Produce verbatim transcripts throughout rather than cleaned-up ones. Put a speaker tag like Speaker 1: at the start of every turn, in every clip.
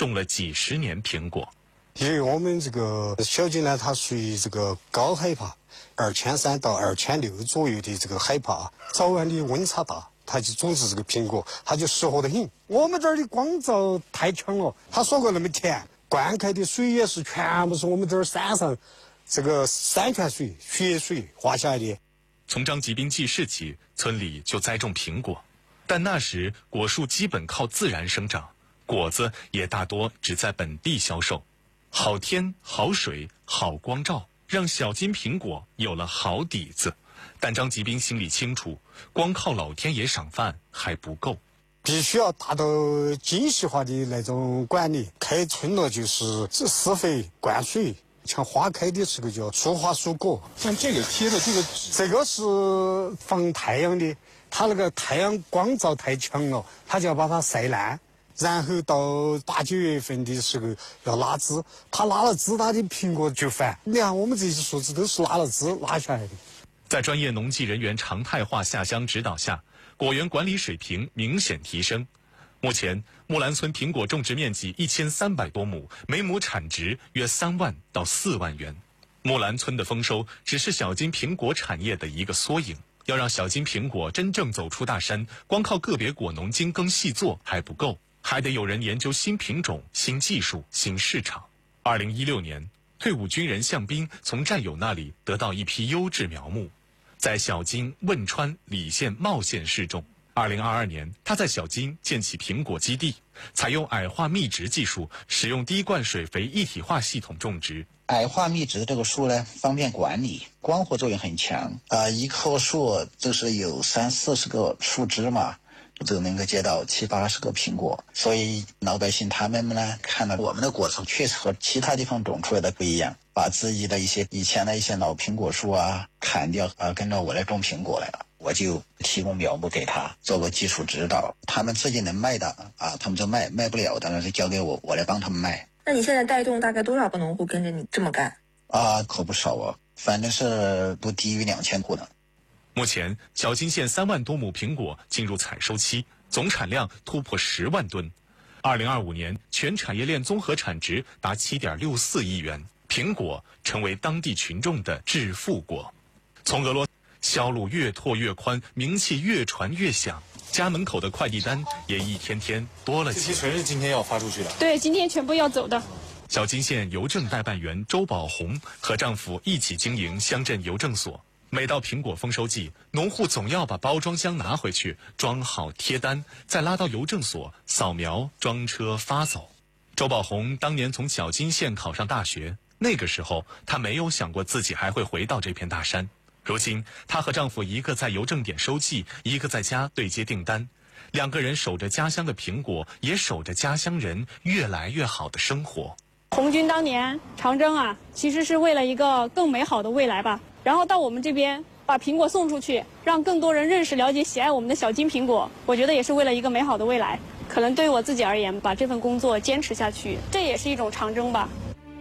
Speaker 1: 种了几十年苹果。
Speaker 2: 因为我们这个小金呢，它属于这个高海拔，二千三到二千六左右的这个海拔，早晚的温差大，它就种植这个苹果，它就适合得很。我们这儿的光照太强了，它说过那么甜，灌溉的水也是全部是我们这儿山上这个山泉水、雪水滑下来的。
Speaker 1: 从张吉斌记事起，村里就栽种苹果，但那时果树基本靠自然生长，果子也大多只在本地销售。好天、好水、好光照，让小金苹果有了好底子。但张吉斌心里清楚，光靠老天爷赏饭还不够，
Speaker 2: 必须要达到精细化的那种管理。开春了就是施肥、灌水，像花开的时候就要疏花疏果。
Speaker 3: 像这个贴的这个纸，
Speaker 2: 这个是防太阳的，它那个太阳光照太强了，它就要把它晒烂。然后到八九月份的时候要拉枝，它拉了枝，它的苹果就烦。你看我们这些树枝都是拉了枝拉下来的。
Speaker 1: 在专业农技人员常态化下乡指导下，果园管理水平明显提升。目前，木兰村苹果种植面积一千三百多亩，每亩产值约三万到四万元。木兰村的丰收只是小金苹果产业的一个缩影。要让小金苹果真正走出大山，光靠个别果农精耕细作还不够。还得有人研究新品种、新技术、新市场。二零一六年，退伍军人向斌从战友那里得到一批优质苗木，在小金、汶川、澧县、茂县试种。二零二二年，他在小金建起苹果基地，采用矮化密植技术，使用滴灌水肥一体化系统种植。
Speaker 4: 矮化密植这个树呢，方便管理，光合作用很强啊、呃！一棵树就是有三四十个树枝嘛。就能够结到七八十个苹果，所以老百姓他们呢看到我们的果子确实和其他地方种出来的不一样，把自己的一些以前的一些老苹果树啊砍掉啊，跟着我来种苹果来了。我就提供苗木给他做个技术指导，他们自己能卖的啊，他们就卖，卖不了当然是交给我，我来帮他们卖。
Speaker 5: 那你现在带动大概多少个农户跟着你这么干？
Speaker 4: 啊，可不少啊，反正是不低于两千户的。
Speaker 1: 目前，小金县三万多亩苹果进入采收期，总产量突破十万吨。二零二五年，全产业链综合产值达七点六四亿元，苹果成为当地群众的致富果。从俄罗斯销路越拓越宽，名气越传越响，家门口的快递单也一天天多了起来。
Speaker 3: 这些全是今天要发出去的？
Speaker 6: 对，今天全部要走的。
Speaker 1: 小金县邮政代办员周宝红和丈夫一起经营乡镇邮政所。每到苹果丰收季，农户总要把包装箱拿回去，装好贴单，再拉到邮政所扫描装车发走。周宝红当年从小金县考上大学，那个时候她没有想过自己还会回到这片大山。如今，她和丈夫一个在邮政点收寄，一个在家对接订单，两个人守着家乡的苹果，也守着家乡人越来越好的生活。
Speaker 6: 红军当年长征啊，其实是为了一个更美好的未来吧。然后到我们这边把苹果送出去，让更多人认识、了解、喜爱我们的小金苹果，我觉得也是为了一个美好的未来。可能对于我自己而言，把这份工作坚持下去，这也是一种长征吧。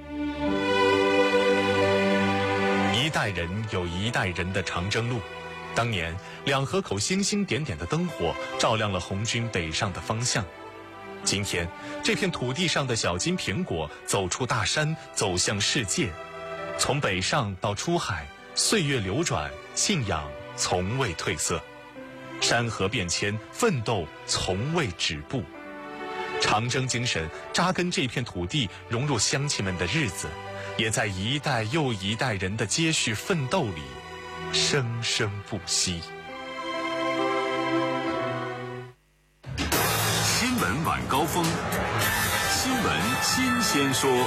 Speaker 1: 一代人有一代人的长征路。当年两河口星星点点的灯火照亮了红军北上的方向。今天这片土地上的小金苹果走出大山，走向世界。从北上到出海，岁月流转，信仰从未褪色。山河变迁，奋斗从未止步。长征精神扎根这片土地，融入乡亲们的日子，也在一代又一代人的接续奋斗里生生不息。
Speaker 7: 新闻晚高峰，新闻新鲜说。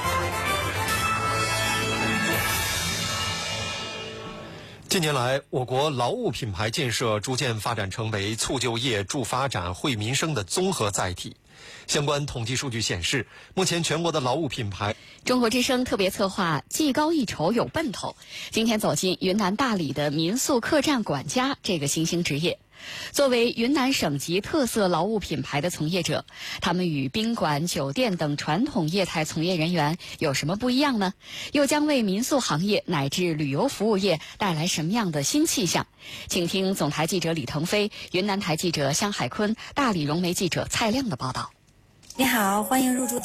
Speaker 8: 近年来，我国劳务品牌建设逐渐发展成为促就业、助发展、惠民生的综合载体。相关统计数据显示，目前全国的劳务品牌。
Speaker 9: 中国之声特别策划技高一筹有奔头，今天走进云南大理的民宿客栈管家这个新兴职业。作为云南省级特色劳务品牌的从业者，他们与宾馆、酒店等传统业态从业人员有什么不一样呢？又将为民宿行业乃至旅游服务业带来什么样的新气象？请听总台记者李腾飞、云南台记者香海坤、大理融媒记者蔡亮的报道。
Speaker 5: 你好，欢迎入住。